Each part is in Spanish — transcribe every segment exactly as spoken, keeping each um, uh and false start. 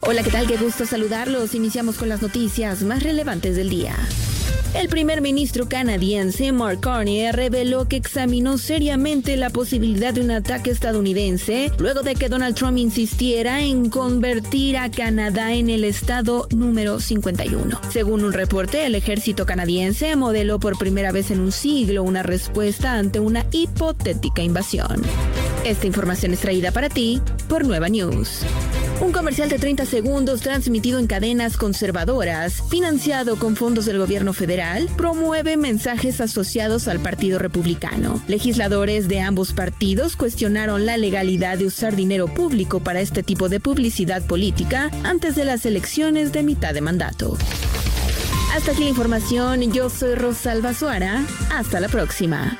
Hola, ¿qué tal? Qué gusto saludarlos. Iniciamos con las noticias más relevantes del día. El primer ministro canadiense Mark Carney reveló que examinó seriamente la posibilidad de un ataque estadounidense luego de que Donald Trump insistiera en convertir a Canadá en el estado número cincuenta y uno. Según un reporte, el ejército canadiense modeló por primera vez en un siglo una respuesta ante una hipotética invasión. Esta información es traída para ti por Nueva News. Un comercial de treinta segundos transmitido en cadenas conservadoras, financiado con fondos del gobierno federal, promueve mensajes asociados al Partido Republicano. Legisladores de ambos partidos cuestionaron la legalidad de usar dinero público para este tipo de publicidad política antes de las elecciones de mitad de mandato. Hasta aquí la información. Yo soy Rosalba Suara. Hasta la próxima.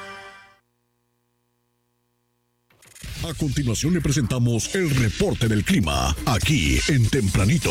A continuación le presentamos el reporte del clima, aquí en Tempranito.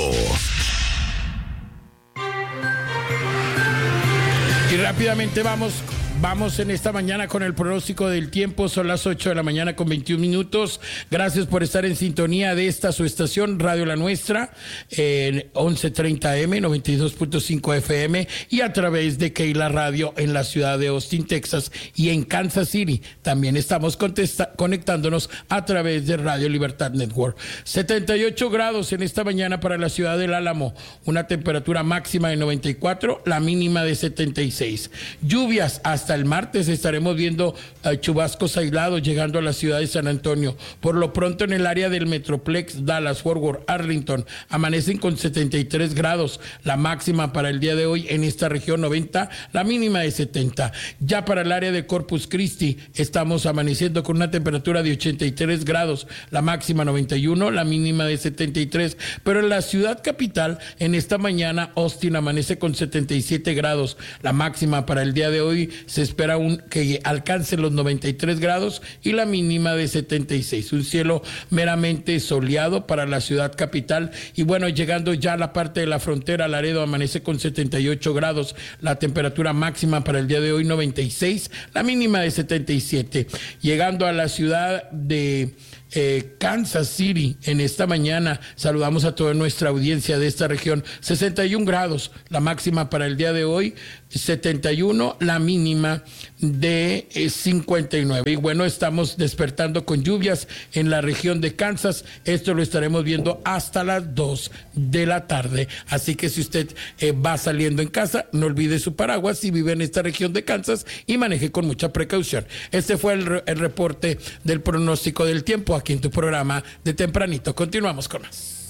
Y rápidamente vamos, vamos en esta mañana con el pronóstico del tiempo. Son las ocho de la mañana con veintiún minutos. Gracias por estar en sintonía de esta su estación, Radio La Nuestra, en once treinta eme, noventa y dos punto cinco efe eme y a través de Keila Radio en la ciudad de Austin, Texas y en Kansas City. También estamos contesta- conectándonos a través de Radio Libertad Network. setenta y ocho grados en esta mañana para la ciudad del Álamo. Una temperatura máxima de noventa y cuatro, la mínima de setenta y seis. Lluvias hasta el martes. Estaremos viendo uh, chubascos aislados llegando a la ciudad de San Antonio. Por lo pronto en el área del Metroplex, Dallas, Fort Worth, Arlington, amanecen con setenta y tres grados. La máxima para el día de hoy en esta región noventa, la mínima de setenta. Ya para el área de Corpus Christi estamos amaneciendo con una temperatura de ochenta y tres grados. La máxima noventa y uno, la mínima de setenta y tres. Pero en la ciudad capital, en esta mañana, Austin amanece con setenta y siete grados. La máxima para el día de hoy se espera un, que alcance los noventa y tres grados y la mínima de setenta y seis. Un cielo meramente soleado para la ciudad capital. Y bueno, llegando ya a la parte de la frontera, Laredo amanece con setenta y ocho grados. La temperatura máxima para el día de hoy noventa y seis, la mínima de setenta y siete. Llegando a la ciudad de Eh, Kansas City en esta mañana, saludamos a toda nuestra audiencia de esta región. sesenta y un grados, la máxima para el día de hoy, setenta y uno, la mínima de eh, cincuenta y nueve. Y bueno, estamos despertando con lluvias en la región de Kansas. Esto lo estaremos viendo hasta las dos de la tarde. Así que si usted eh, va saliendo en casa, no olvide su paraguas si vive en esta región de Kansas y maneje con mucha precaución. Este fue el, el reporte del pronóstico del tiempo aquí en tu programa de Tempranito. Continuamos con más.